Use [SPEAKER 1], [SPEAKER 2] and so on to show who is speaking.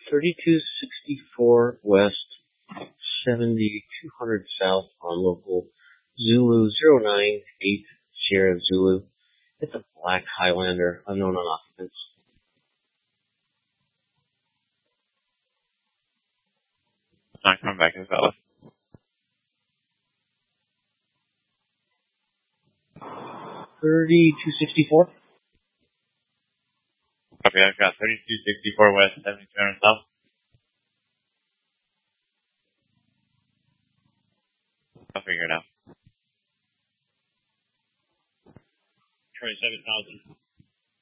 [SPEAKER 1] 3264 West, 7200 South on local Zulu 098 Sierra Zulu. It's a black Highlander, unknown on occupants.
[SPEAKER 2] Not coming back in, fella.
[SPEAKER 1] 3264.
[SPEAKER 2] Copy, I've got 3264 West, 7200 South. I'll figure it out. 27,000.